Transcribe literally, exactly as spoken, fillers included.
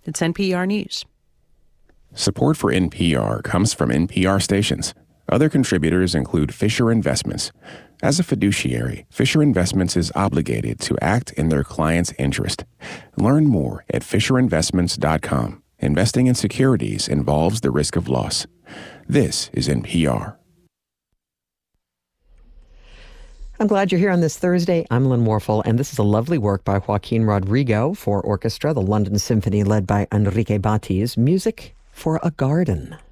It's N P R News. Support for N P R comes from N P R stations. Other contributors include Fisher Investments. As a fiduciary, Fisher Investments is obligated to act in their client's interest. Learn more at fisher investments dot com. Investing in securities involves the risk of loss. This is N P R. I'm glad you're here on this Thursday. I'm Lynn Warfel, and this is a lovely work by Joaquin Rodrigo for orchestra, the London Symphony led by Enrique Batiz, Music for a Garden.